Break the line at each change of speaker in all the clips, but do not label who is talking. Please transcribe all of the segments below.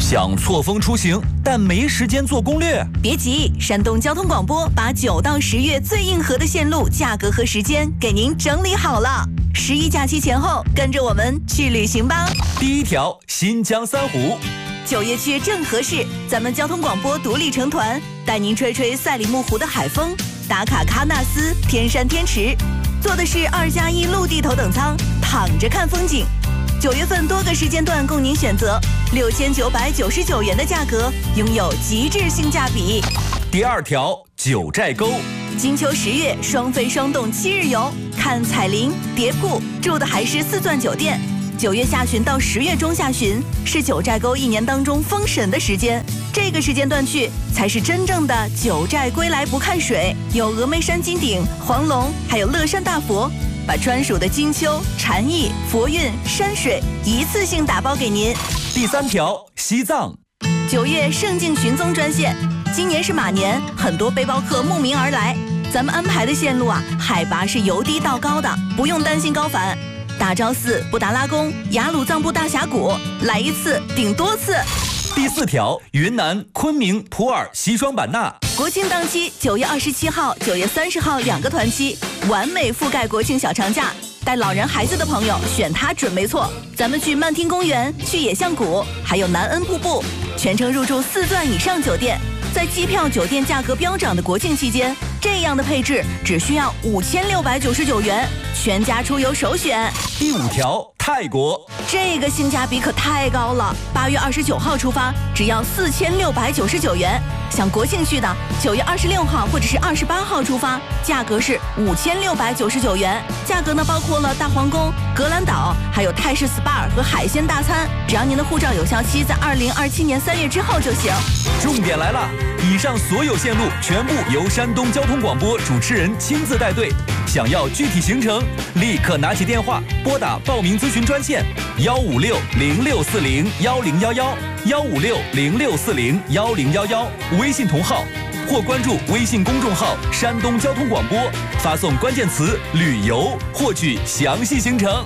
想错峰出行，但没时间做攻略？
别急，山东交通广播把9到10月最硬核的线路、价格和时间给您整理好了。11假期前后，跟着我们去旅行吧。
第一条，新疆三湖。
9月去正合适，咱们交通广播独立成团，带您吹吹赛里木湖的海风，打卡喀纳斯、天山天池，坐的是2+1陆地头等舱，躺着看风景。9月份多个时间段供您选择，6999元的价格，拥有极致性价比。
第二条，九寨沟。
金秋10月双飞双动7日游，看彩铃、蝶瀑，住的还是4钻酒店。9月下旬到10月中下旬是九寨沟1年当中封神的时间，这个时间段去才是真正的九寨归来不看水，有峨眉山金顶、黄龙，还有乐山大佛，把专属的金秋、禅意、佛韵、山水一次性打包给您。
第三条，西藏。
9月圣境寻踪专线，今年是马年，很多背包客慕名而来，咱们安排的线路海拔是由低到高的，不用担心高反。大昭寺、布达拉宫、雅鲁藏布大峡谷，来一次顶多次。
第四条，云南昆明、普洱、西双版纳。
国庆档期9月27号、9月30号2个团期，完美覆盖国庆小长假。带老人孩子的朋友选它准没错。咱们去曼听公园、去野象谷，还有南恩瀑布，全程入住4钻以上酒店。在机票、酒店价格飙涨的国庆期间，这样的配置只需要5699元，全家出游首选。
第五条，泰国。
这个性价比可太高了，8月29号出发，只要4699元。想国庆去的，9月26号或者是28号出发，价格是5699元。价格呢包括了大皇宫、格兰岛，还有泰式 SPA 和海鲜大餐。只要您的护照有效期在2027年3月之后就行。
重点来了，以上所有线路全部由山东交通广播主持人亲自带队。想要具体行程，立刻拿起电话拨打报名咨询专线15606401011，15606401011，微信同号或关注微信公众号山东交通广播，发送关键词旅游获取详细行程。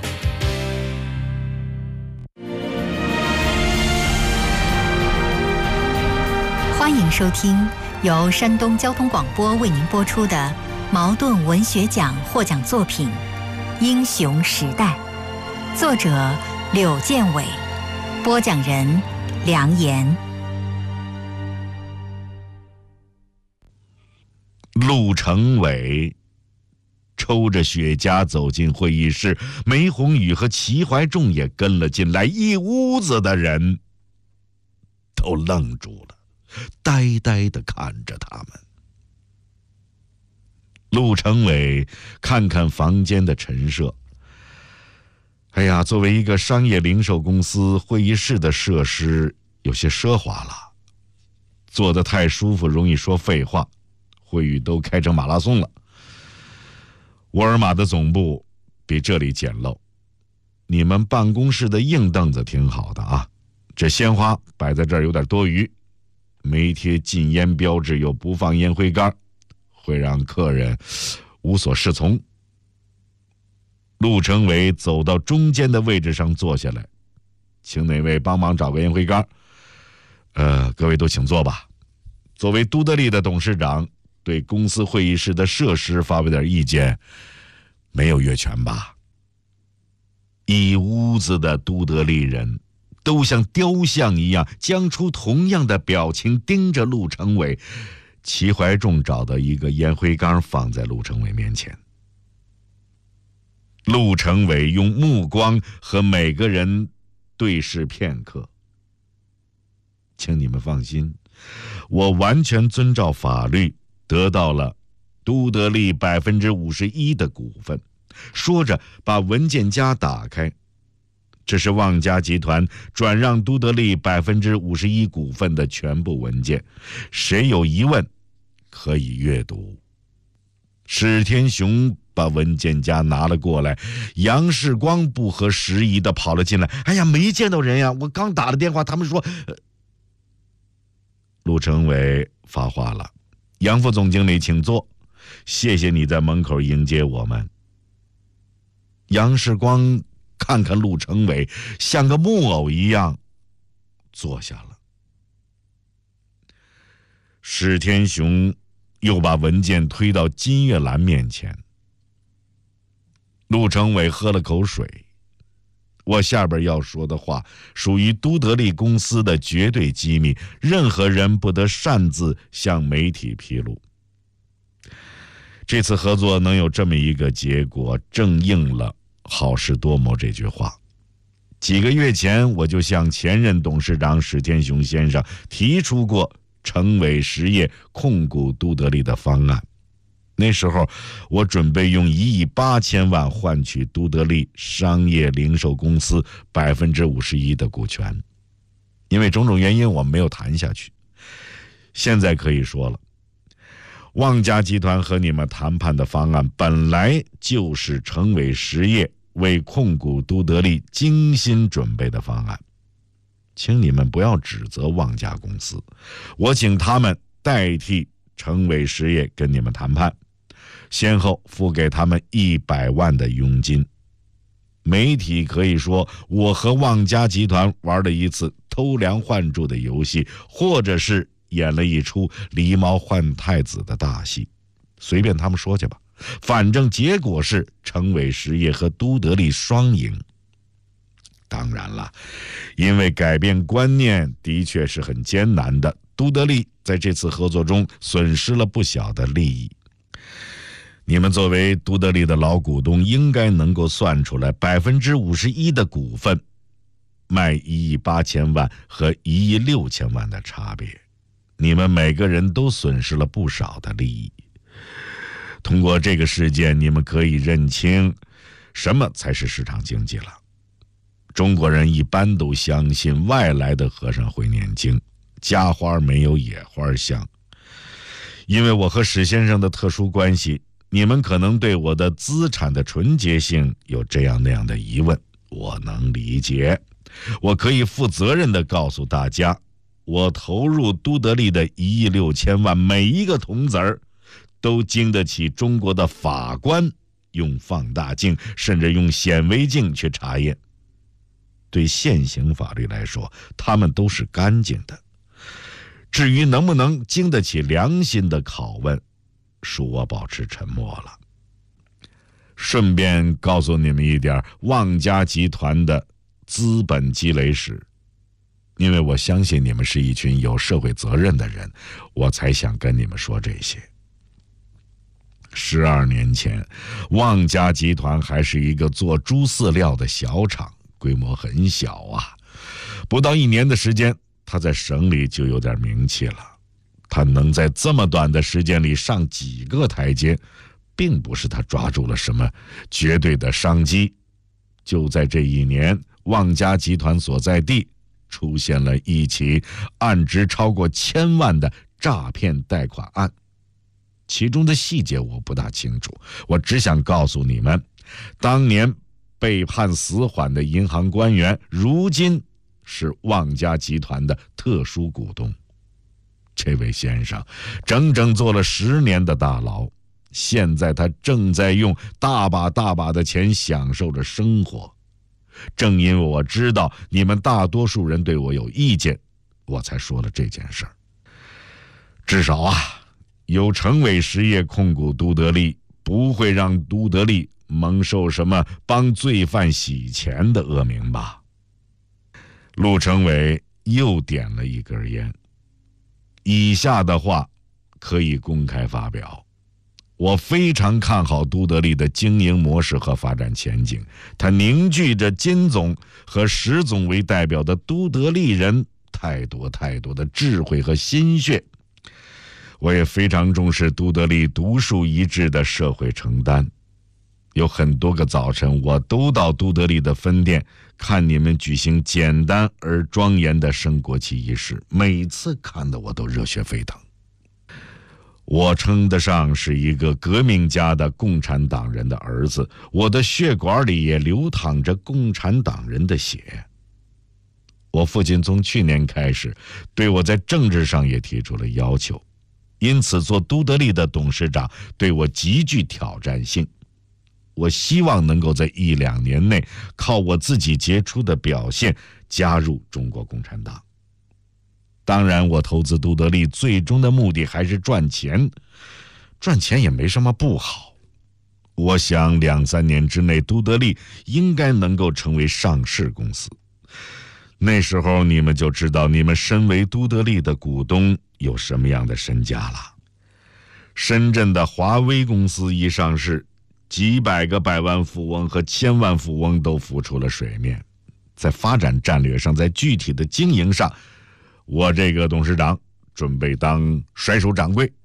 欢迎收听由山东交通广播为您播出的茅盾文学奖获奖作品《英雄时代》，作者柳建伟，播讲人梁岩。
陆成伟抽着雪茄走进会议室，梅宏宇和齐怀仲也跟了进来，一屋子的人都愣住了，呆呆地看着他们。陆成伟看看房间的陈设，哎呀，作为一个商业零售公司，会议室的设施有些奢华了，坐得太舒服容易说废话，会议都开成马拉松了。沃尔玛的总部比这里简陋，你们办公室的硬凳子挺好的啊，这鲜花摆在这儿有点多余，没贴禁烟标志又不放烟灰缸，会让客人无所适从。陆成伟走到中间的位置上坐下来，请哪位帮忙找个烟灰缸？各位都请坐吧。作为都德利的董事长，对公司会议室的设施发表点意见，没有越权吧？一屋子的都德利人都像雕像一样僵出同样的表情，盯着陆成伟。齐怀仲找到一个烟灰缸放在陆成伟面前，陆成伟用目光和每个人对视片刻。请你们放心，我完全遵照法律得到了都德利51%的股份。说着把文件夹打开，这是旺家集团转让都德利51%股份的全部文件，谁有疑问可以阅读。史天雄把文件夹拿了过来，杨世光不合时宜地跑了进来，哎呀，没见到人呀，我刚打了电话，他们说……陆成伟发话了，杨副总经理请坐，谢谢你在门口迎接我们。杨世光看看陆成伟，像个木偶一样坐下了。 史天雄又把文件推到金岳兰面前。陆成伟喝了口水，我下边要说的话属于都德利公司的绝对机密，任何人不得擅自向媒体披露。这次合作能有这么一个结果，正应了好事多磨这句话。几个月前，我就向前任董事长史天雄先生提出过成伟实业控股都德利的方案。那时候我准备用1亿8千万换取都德利商业零售公司51%的股权，因为种种原因我没有谈下去。现在可以说了，旺家集团和你们谈判的方案本来就是成伟实业为控股都德利精心准备的方案，请你们不要指责旺家公司，我请他们代替成伟实业跟你们谈判，先后付给他们100万的佣金。媒体可以说我和旺家集团玩了一次偷梁换柱的游戏，或者是演了一出狸猫换太子的大戏，随便他们说去吧，反正结果是成伟实业和都德利双赢。当然了，因为改变观念的确是很艰难的，都德利在这次合作中损失了不小的利益。你们作为都德利的老股东，应该能够算出来51%的股份卖1亿8千万和1亿6千万的差别，你们每个人都损失了不少的利益。通过这个事件，你们可以认清什么才是市场经济了。中国人一般都相信外来的和尚会念经，家花没有野花香。因为我和史先生的特殊关系，你们可能对我的资产的纯洁性有这样那样的疑问，我能理解。我可以负责任地告诉大家，我投入都德利的1亿6千万，每一个铜子儿都经得起中国的法官用放大镜甚至用显微镜去查验。对现行法律来说，他们都是干净的。至于能不能经得起良心的拷问，恕我保持沉默了。顺便告诉你们一点旺家集团的资本积累史，因为我相信你们是一群有社会责任的人，我才想跟你们说这些。12年前，旺家集团还是一个做猪饲料的小厂，规模很小啊。不到1年的时间，他在省里就有点名气了。他能在这么短的时间里上几个台阶，并不是他抓住了什么绝对的商机。就在这1年，旺家集团所在地出现了一起案值超过1000万的诈骗贷款案，其中的细节我不大清楚，我只想告诉你们，当年被判死缓的银行官员，如今是旺家集团的特殊股东。这位先生整整坐了10年的大牢，现在他正在用大把大把的钱享受着生活。正因为我知道你们大多数人对我有意见，我才说了这件事儿。至少有成伟实业控股都德利，不会让都德利蒙受什么帮罪犯洗钱的恶名吧。陆成伟又点了一根烟。以下的话可以公开发表，我非常看好都德利的经营模式和发展前景，它凝聚着金总和石总为代表的都德利人太多的智慧和心血。我也非常重视都德利独树一帜的社会承担，有很多个早晨我都到都德利的分店看你们举行简单而庄严的升国旗仪式，每次看得我都热血沸腾。我称得上是一个革命家的共产党人的儿子，我的血管里也流淌着共产党人的血。我父亲从去年开始对我在政治上也提出了要求，因此做都德利的董事长对我极具挑战性。我希望能够在1-2年内靠我自己杰出的表现加入中国共产党。 当然，我投资都得利最终的目的还是赚钱，赚钱也没什么不好。我想2-3年之内，都得利应该能够成为上市公司。那时候你们就知道你们身为都得利的股东有什么样的身价了。深圳的华威公司一上市，几百个百万富翁和千万富翁都浮出了水面。在发展战略上，在具体的经营上，我这个董事长准备当甩手掌柜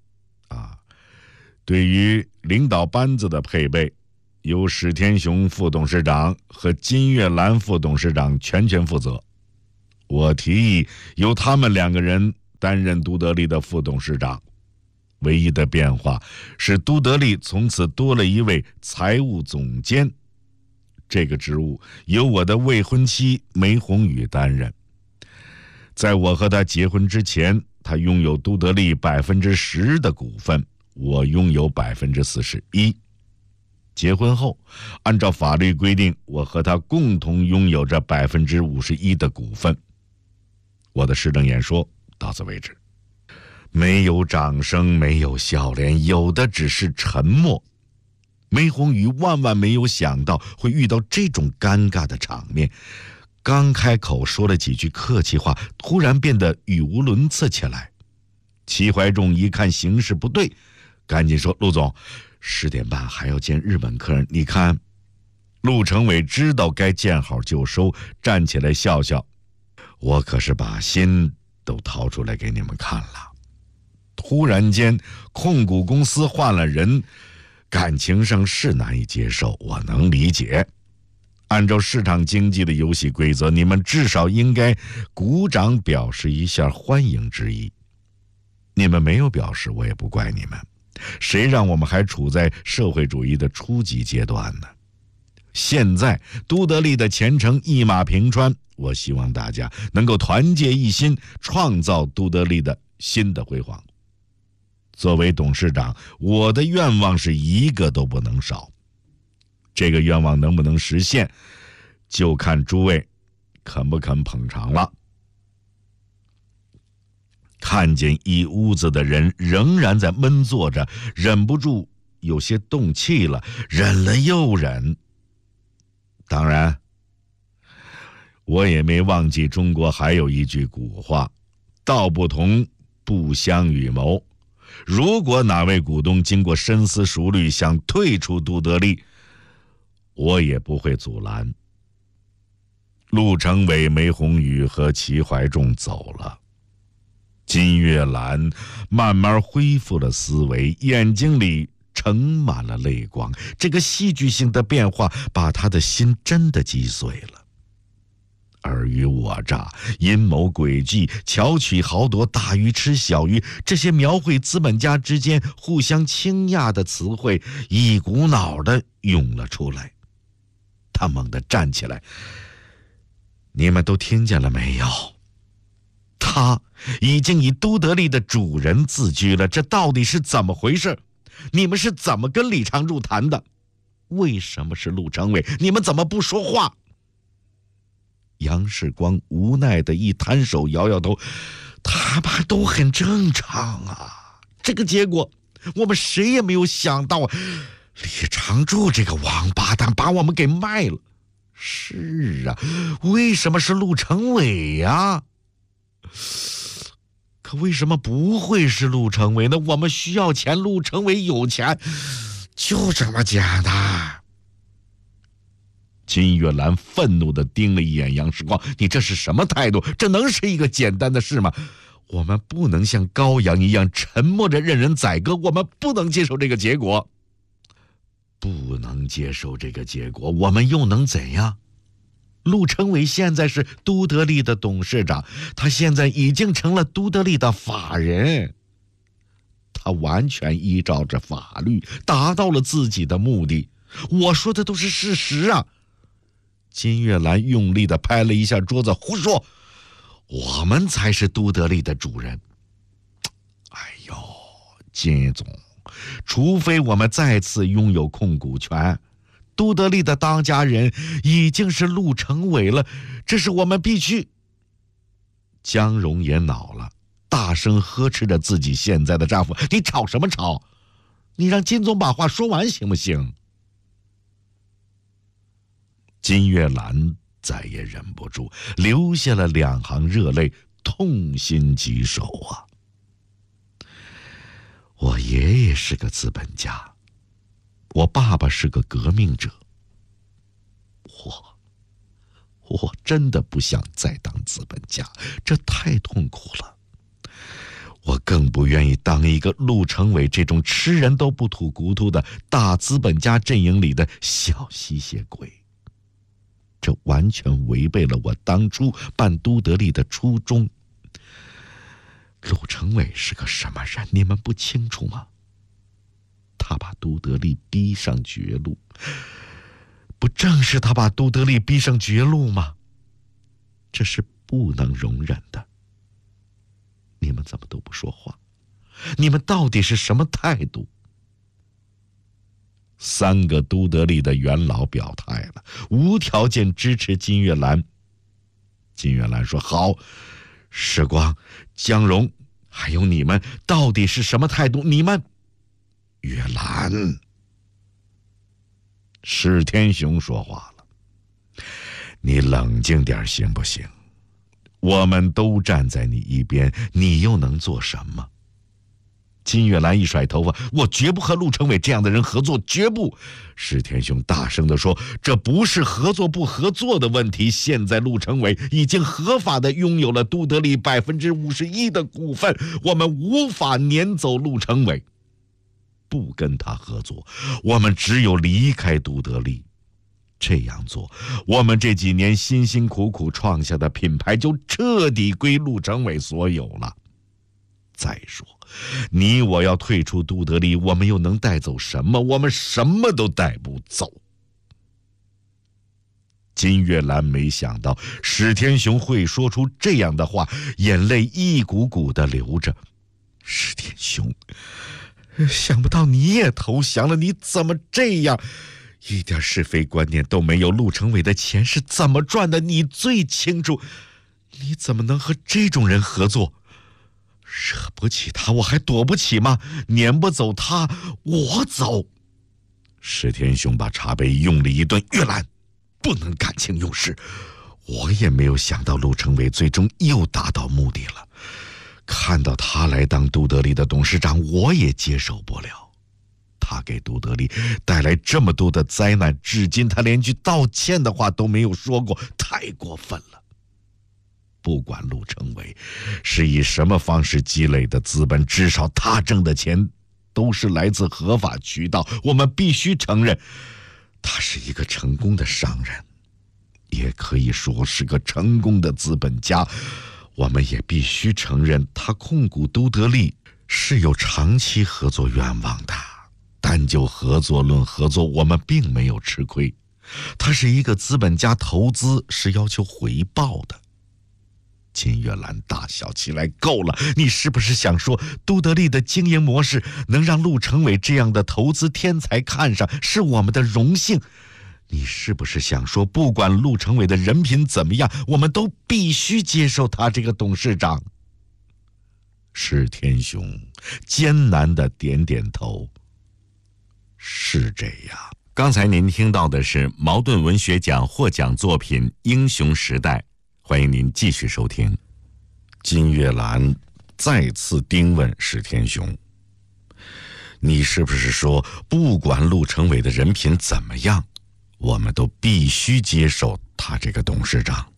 对于领导班子的配备，由史天雄副董事长和金岳兰副董事长全权负责。我提议由他们2个人担任都得利的副董事长。唯一的变化是都得利从此多了一位财务总监，这个职务由我的未婚妻梅红雨担任。在我和她结婚之前，她拥有都得利10%的股份，我拥有41%。结婚后，按照法律规定，我和她共同拥有着51%的股份。我的施政演说到此为止。没有掌声，没有笑脸，有的只是沉默。梅红雨万万没有想到会遇到这种尴尬的场面，刚开口说了几句客气话，突然变得语无伦次起来。齐怀仲一看形势不对，赶紧说：“陆总，10点半还要见日本客人，你看。”陆成伟知道该见好就收，站起来笑笑：“我可是把心都掏出来给你们看了。”突然间，控股公司换了人，感情上是难以接受，我能理解。按照市场经济的游戏规则，你们至少应该鼓掌表示一下欢迎之意。你们没有表示，我也不怪你们。谁让我们还处在社会主义的初级阶段呢？现在都得利的前程一马平川，我希望大家能够团结一心，创造都得利的新的辉煌。作为董事长，我的愿望是一个都不能少。这个愿望能不能实现，就看诸位肯不肯捧场了。看见一屋子的人仍然在闷坐着，忍不住有些动气了，忍了又忍。当然，我也没忘记中国还有一句古话：道不同，不相与谋。如果哪位股东经过深思熟虑想退出都得利，我也不会阻拦。陆成伟、梅红雨和齐怀仲走了，金岳兰慢慢恢复了思维，眼睛里盛满了泪光。这个戏剧性的变化把他的心真的击碎了。尔虞我诈、阴谋诡计、巧取豪夺、大鱼吃小鱼，这些描绘资本家之间互相倾轧的词汇一股脑地涌了出来。他猛地站起来：“你们都听见了没有？他已经以都得利的主人自居了，这到底是怎么回事？你们是怎么跟李长入谈的？为什么是陆成伟？你们怎么不说话？”杨世光无奈的一摊手，摇摇头：“他们都很正常啊，这个结果我们谁也没有想到，李长柱这个王八蛋把我们给卖了。是啊，为什么是陆成伟呀？可为什么不会是陆成伟呢？我们需要钱，陆成伟有钱，就这么简单。”金岳兰愤怒地盯了一眼杨世光：“你这是什么态度？这能是一个简单的事吗？我们不能像羔羊一样沉默着任人宰割，我们不能接受这个结果。不能接受这个结果，我们又能怎样？陆成伟现在是都得利的董事长，他现在已经成了都得利的法人，他完全依照着法律达到了自己的目的。我说的都是事实啊！”金岳兰用力地拍了一下桌子：“胡说！我们才是都得利的主人。”哎呦，金总，除非我们再次拥有控股权，都得利的当家人已经是陆成伟了，这是我们必须。 江蓉也恼了，大声呵斥着自己现在的丈夫：“你吵什么吵？你让金总把话说完行不行？”金月兰再也忍不住，流下了2行热泪，痛心疾首啊！我爷爷是个资本家，我爸爸是个革命者，我真的不想再当资本家，这太痛苦了。我更不愿意当一个陆成伟这种吃人都不吐骨头的大资本家阵营里的小吸血鬼。这完全违背了我当初办都德利的初衷。陆成伟是个什么人，你们不清楚吗？他把都德利逼上绝路，不正是他把都德利逼上绝路吗？这是不能容忍的。你们怎么都不说话？你们到底是什么态度？3个都德利的元老表态了，无条件支持金月兰。金月兰说：“好，时光、江蓉，还有你们，到底是什么态度？你们，月兰。”史天雄说话了：“你冷静点行不行？我们都站在你一边，你又能做什么？”金月兰一甩头发：“我绝不和陆成伟这样的人合作，绝不！”史天雄大声地说：“这不是合作不合作的问题，现在陆成伟已经合法的拥有了都德利51%的股份，我们无法撵走陆成伟。不跟他合作，我们只有离开都德利。这样做，我们这几年辛辛苦苦创下的品牌就彻底归陆成伟所有了。再说，你我要退出都德利，我们又能带走什么？我们什么都带不走。”金月兰没想到史天雄会说出这样的话，眼泪一股股的流着。史天雄，想不到你也投降了，你怎么这样？一点是非观念都没有，陆成伟的钱是怎么赚的？你最清楚，你怎么能和这种人合作？惹不起他，我还躲不起吗？撵不走他，我走。史天雄把茶杯用力一顿：“月兰，不能感情用事。我也没有想到陆成伟最终又达到目的了。看到他来当都德利的董事长，我也接受不了。他给都德利带来这么多的灾难，至今他连句道歉的话都没有说过，太过分了。不管陆成伟是以什么方式积累的资本，至少他挣的钱都是来自合法渠道。我们必须承认，他是一个成功的商人，也可以说是个成功的资本家。我们也必须承认，他控股都德利是有长期合作愿望的。单就合作论合作，我们并没有吃亏。他是一个资本家，投资是要求回报的。金月兰大笑起来：“够了！你是不是想说，都德利的经营模式能让陆成伟这样的投资天才看上，是我们的荣幸？你是不是想说，不管陆成伟的人品怎么样，我们都必须接受他这个董事长？”史天雄艰难地点点头：“是这样。”
刚才您听到的是茅盾文学奖获奖作品《英雄时代》，欢迎您继续收听。
金月兰再次盯问史天雄：“你是不是说，不管陆成伟的人品怎么样，我们都必须接受他这个董事长？”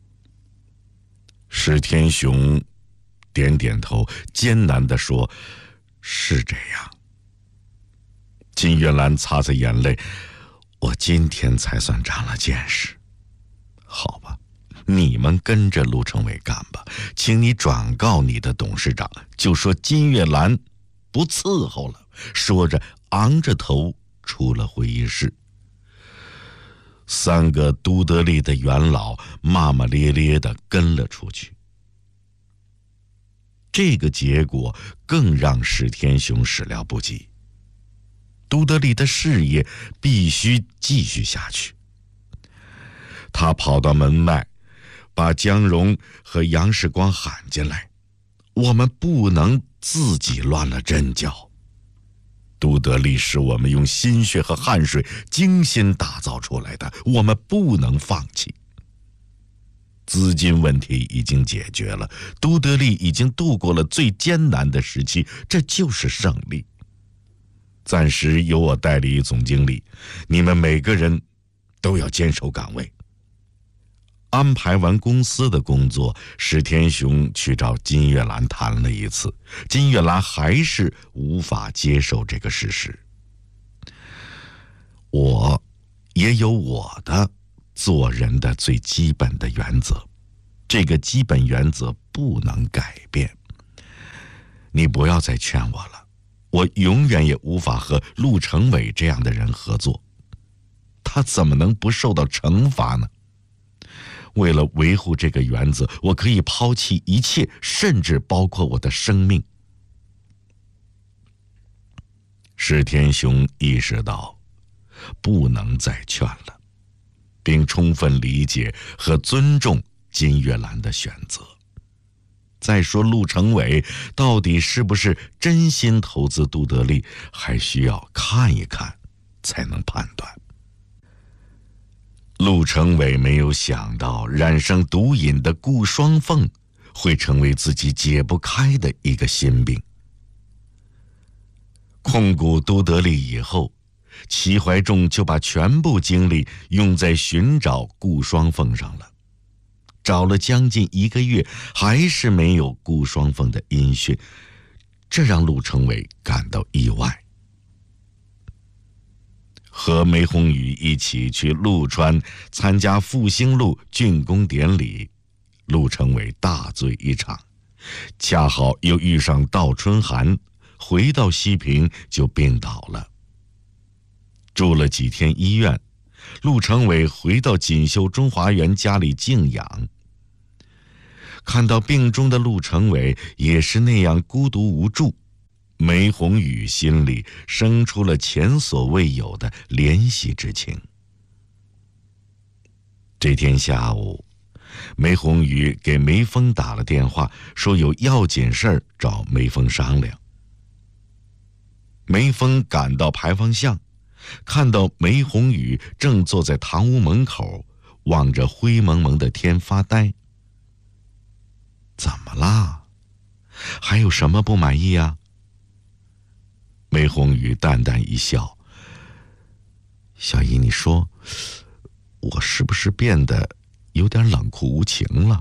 史天雄点点头，艰难地说：“是这样。”金月兰擦擦眼泪：“我今天才算长了见识。好吧，你们跟着陆成伟干吧，请你转告你的董事长，就说金月兰不伺候了。”说着昂着头出了会议室。3个都德利的元老骂骂咧咧地跟了出去。这个结果更让史天雄始料不及。都德利的事业必须继续下去。他跑到门外， 把江荣和杨世光喊进来，我们不能自己乱了阵脚。都德利是我们用心血和汗水精心打造出来的，我们不能放弃。资金问题已经解决了，都德利已经度过了最艰难的时期，这就是胜利。暂时由我代理总经理，你们每个人都要坚守岗位。安排完公司的工作，石天雄去找金月兰谈了一次，金月兰还是无法接受这个事实。我也有我的做人的最基本的原则，这个基本原则不能改变。你不要再劝我了，我永远也无法和陆成伟这样的人合作，他怎么能不受到惩罚呢？为了维护这个原则，我可以抛弃一切，甚至包括我的生命。石天雄意识到不能再劝了，并充分理解和尊重金月兰的选择。再说陆成伟到底是不是真心投资都德利，还需要看一看才能判断。陆成伟没有想到染上毒瘾的顾双凤会成为自己解不开的一个心病。控股都德利以后，齐怀仲就把全部精力用在寻找顾双凤上了。找了将近1个月，还是没有顾双凤的音讯，这让陆成伟感到意外。和梅宏宇一起去陆川参加复兴路竣工典礼，陆成伟大醉一场，恰好又遇上倒春寒，回到西平就病倒了。住了几天医院，陆成伟回到锦绣中华园家里静养。看到病中的陆成伟也是那样孤独无助，梅宏宇心里生出了前所未有的怜惜之情。这天下午，梅宏宇给梅峰打了电话，说有要紧事儿找梅峰商量。梅峰赶到牌坊巷，看到梅宏宇正坐在堂屋门口，望着灰蒙蒙的天发呆。怎么啦？还有什么不满意啊？梅宏宇淡淡一笑：“小姨，你说我是不是变得有点冷酷无情了？”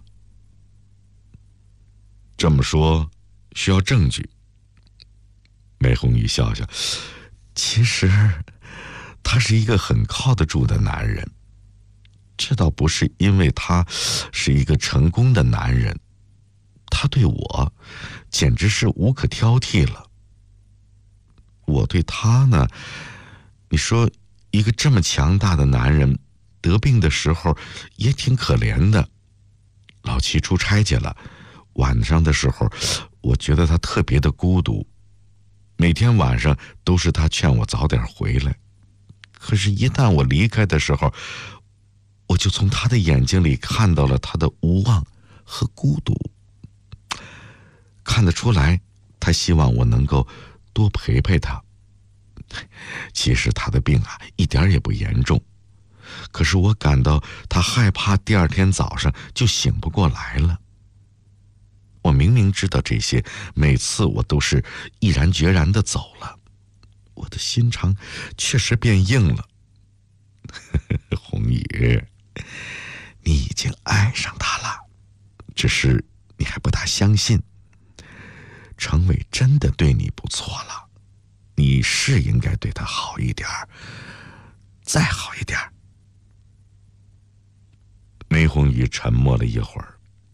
这么说需要证据。梅宏宇笑笑：“其实他是一个很靠得住的男人，这倒不是因为他是一个成功的男人，他对我简直是无可挑剔了。我对他呢，你说一个这么强大的男人得病的时候也挺可怜的。老七出差去了，晚上的时候我觉得他特别的孤独，每天晚上都是他劝我早点回来，可是一旦我离开的时候，我就从他的眼睛里看到了他的无望和孤独。看得出来他希望我能够多陪陪他。其实他的病啊一点也不严重，可是我感到他害怕第二天早上就醒不过来了。我明明知道这些，每次我都是毅然决然地走了，我的心肠确实变硬了。宏宇，你已经爱上他了，只是你还不大相信。程伟真的对你不错了，你是应该对他好一点，再好一点。梅宏宇沉默了一会儿。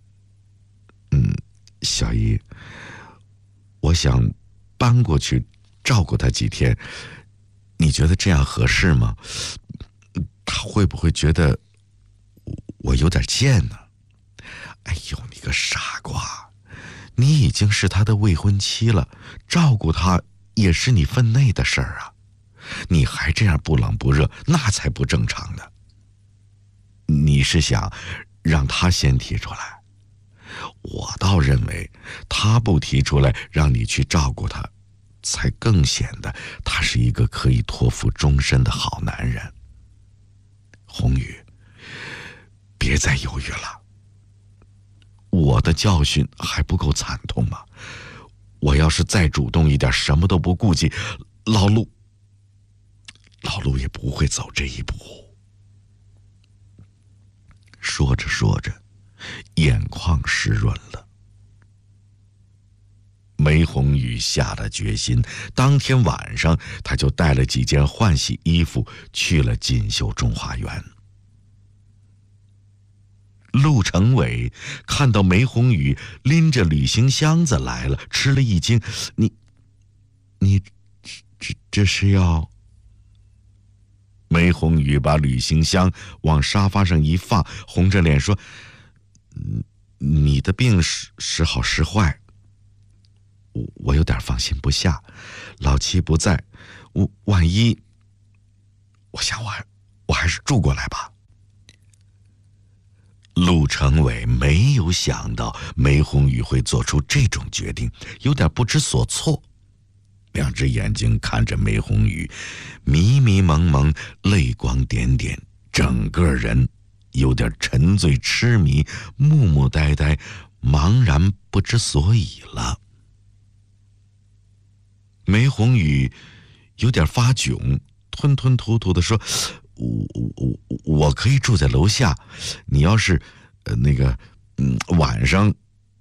小姨，我想搬过去照顾他几天，你觉得这样合适吗？他会不会觉得我有点贱呢？哎呦，你个傻瓜，你已经是他的未婚妻了，照顾他也是你分内的事儿啊，你还这样不冷不热，那才不正常呢。你是想让他先提出来。我倒认为他不提出来让你去照顾他，才更显得他是一个可以托付终身的好男人。宏宇，别再犹豫了。我的教训还不够惨痛吗？我要是再主动一点，什么都不顾忌，老陆也不会走这一步。说着说着，眼眶湿润了。梅宏宇下了决心，当天晚上他就带了几件换洗衣服去了锦绣中华园。陆成伟看到梅宏宇拎着旅行箱子来了，吃了一惊。你这是要？梅宏宇把旅行箱往沙发上一放，红着脸说：“你的病时好时坏，我有点放心不下。老七不在，万一……我想我还是住过来吧。”陆成伟没有想到梅宏宇会做出这种决定，有点不知所措。两只眼睛看着梅宏宇，迷迷蒙蒙，泪光点点，整个人有点沉醉痴迷，木木呆呆，茫然不知所以了。梅宏宇有点发窘，吞吞吐吐地说：“我可以住在楼下，你要是晚上。”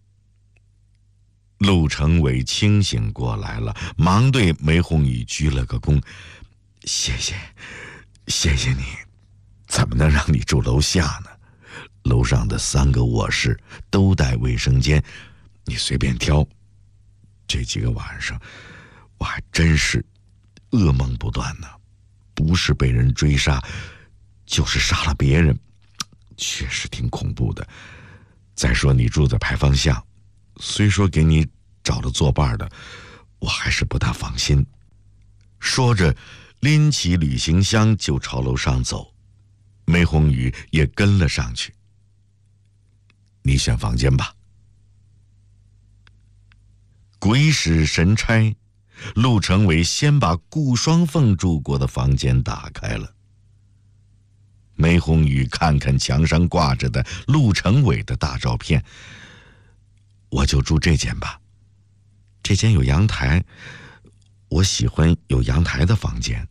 陆成伟清醒过来了，忙对梅宏宇鞠了个躬：“谢谢你，怎么能让你住楼下呢？楼上的3个卧室都带卫生间，你随便挑。这几个晚上我还真是噩梦不断呢，不是被人追杀，就是杀了别人，确实挺恐怖的。再说你住在牌坊巷，虽说给你找了作伴的，我还是不大放心。”说着拎起旅行箱就朝楼上走，梅宏宇也跟了上去。“你选房间吧。”鬼使神差，陆成伟先把顾双凤住过的房间打开了。梅宏宇看看墙上挂着的陆成伟的大照片：“我就住这间吧，这间有阳台，我喜欢有阳台的房间。”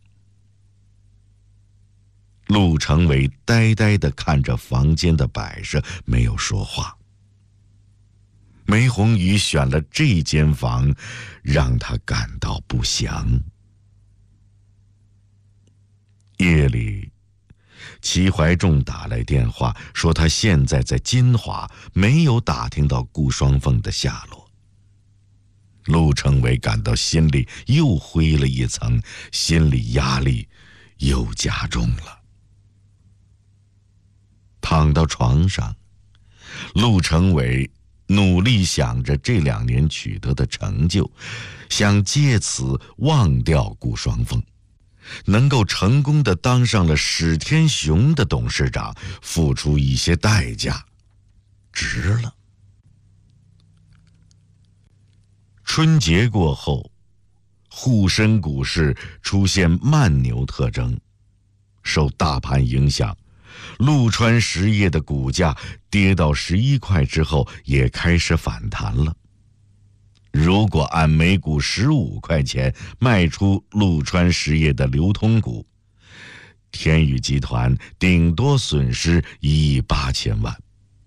陆成伟呆呆地看着房间的摆设，没有说话。梅宏宇选了这间房，让他感到不祥。夜里，齐怀仲打来电话，说他现在在金华，没有打听到顾双凤的下落。陆成伟感到心里又灰了一层，心理压力又加重了。躺到床上，陆成伟努力想着这2年取得的成就，想借此忘掉顾双凤，能够成功地当上了史天雄的董事长，付出一些代价，值了。春节过后，沪深股市出现慢牛特征，受大盘影响，陆川实业的股价跌到11块之后也开始反弹了。如果按每股15块钱卖出陆川实业的流通股，天宇集团顶多损失1亿8千万。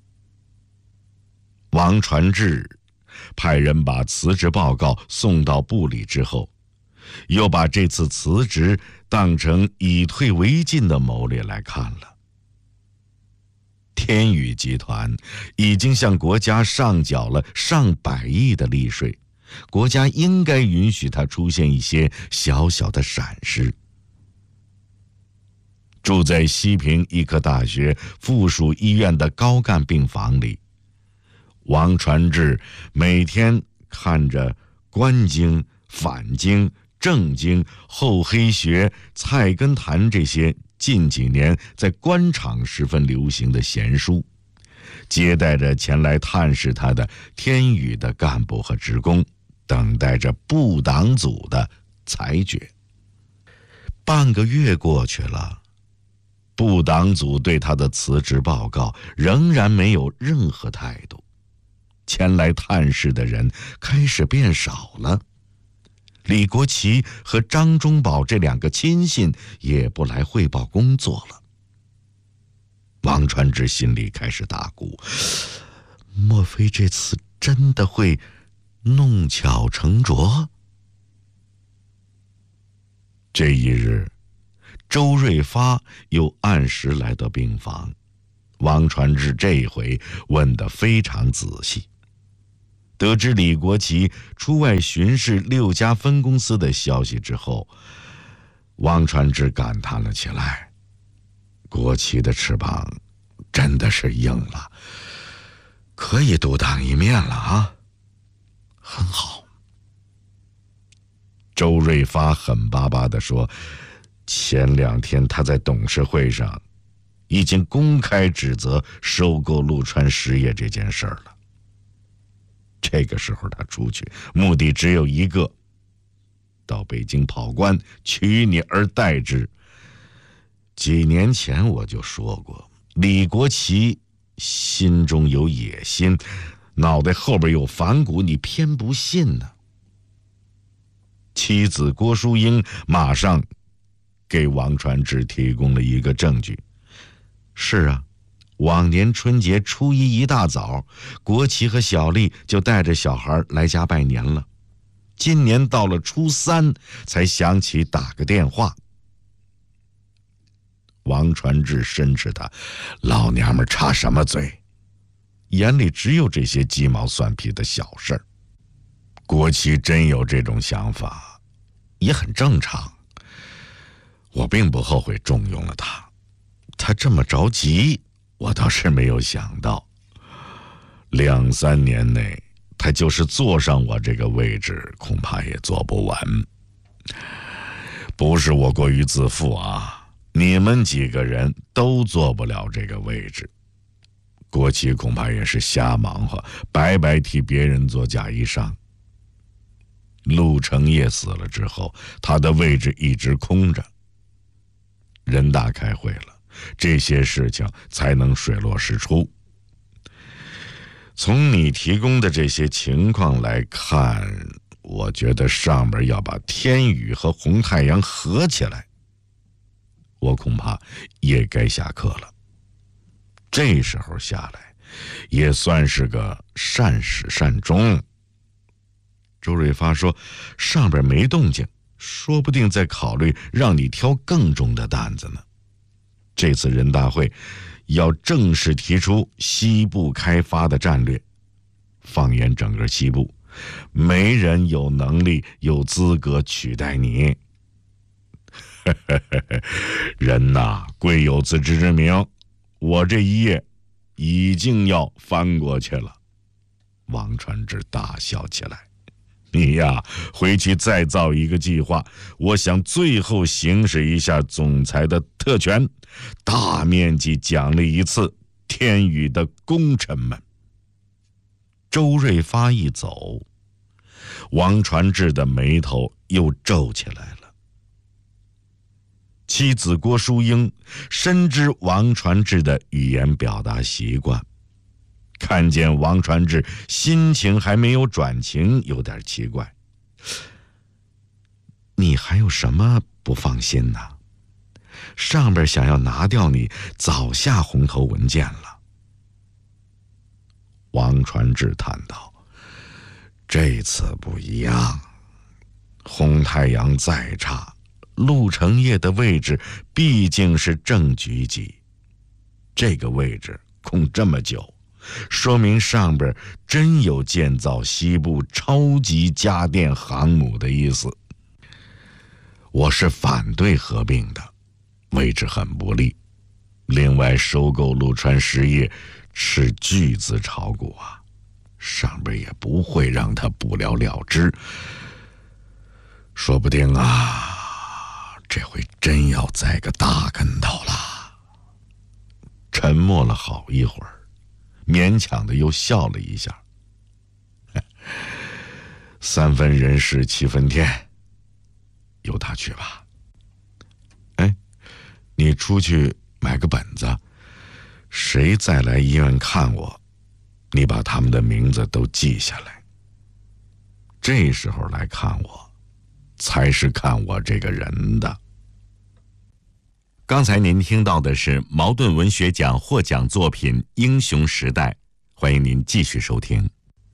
王传志派人把辞职报告送到部里之后，又把这次辞职当成以退为进的谋略来看了。天宇集团已经向国家上缴了上百亿的利税，国家应该允许它出现一些小小的闪失。住在西平医科大学附属医院的高干病房里，王传志每天看着关经、反经、正经、后黑学、菜根谭这些近几年在官场十分流行的闲书， 接待着前来探视他的天宇的干部和职工，等待着部党组的裁决。半个月过去了，部党组对他的辞职报告仍然没有任何态度。前来探视的人开始变少了，李国旗和张忠宝这两个亲信也不来汇报工作了。王传之心里开始打鼓，莫非这次真的会弄巧成拙？这一日，周瑞发又按时来到病房，王传之这一回问得非常仔细。得知李国旗出外巡视6家分公司的消息之后，王传之感叹了起来：国旗的翅膀真的是硬了，可以独当一面了啊！很好。周瑞发狠巴巴地说，前2天他在董事会上已经公开指责收购陆川实业这件事儿了。这个时候他出去，目的只有一个，到北京跑官，取你而代之。几年前我就说过，李国旗心中有野心，脑袋后边有反骨，你偏不信呢。妻子郭淑英马上给王传之提供了一个证据。是啊，往年春节初一一大早，国旗和小丽就带着小孩来家拜年了。今年到了初3才想起打个电话。王传之申斥他，老娘们插什么嘴？眼里只有这些鸡毛蒜皮的小事儿。国旗真有这种想法，也很正常。我并不后悔重用了他，他这么着急，我倒是没有想到，2、3年内他就是坐上我这个位置，恐怕也坐不完。不是我过于自负啊，你们几个人都坐不了这个位置。国旗恐怕也是瞎忙活，白白替别人做嫁衣裳。陆成业死了之后，他的位置一直空着。人大开会了，这些事情才能水落石出。从你提供的这些情况来看，我觉得上边要把天宇和红太阳合起来，我恐怕也该下课了。这时候下来，也算是个善始善终。周瑞发说，上边没动静，说不定在考虑让你挑更重的担子呢。这次人大会要正式提出西部开发的战略，放眼整个西部，没人有能力有资格取代你。人呐，贵有自知之明，我这一页已经要翻过去了。王传之大笑起来，你呀，回去再造一个计划，我想最后行使一下总裁的特权，大面积奖励一次天宇的功臣们。周瑞发一走，王传之的眉头又皱起来了。妻子郭淑英深知王传之的语言表达习惯，看见王传之心情还没有转晴，有点奇怪。你还有什么不放心呢？上边想要拿掉你，早下红头文件了。王传之叹道，这次不一样，红太阳再差，陆成业的位置毕竟是正局级，这个位置空这么久，说明上边真有建造西部超级家电航母的意思。我是反对合并的，位置很不利。另外，收购陆川实业是巨资炒股啊，上边也不会让他不了了之。说不定啊，这回真要栽个大跟头了。沉默了好一会儿， 勉强的又笑了一下。3分人事7分天，由他去吧。哎，你出去买个本子，谁再来医院看我，你把他们的名字都记下来。这时候来看我，才是看我这个人的。
刚才您听到的是茅盾文学奖获奖作品《英雄时代》，欢迎您继续收听。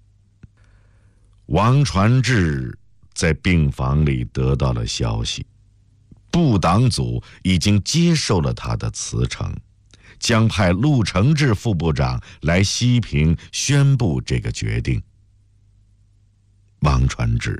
王传志在病房里得到了消息，部党组已经接受了他的辞呈，将派陆承志副部长来西平宣布这个决定。王传志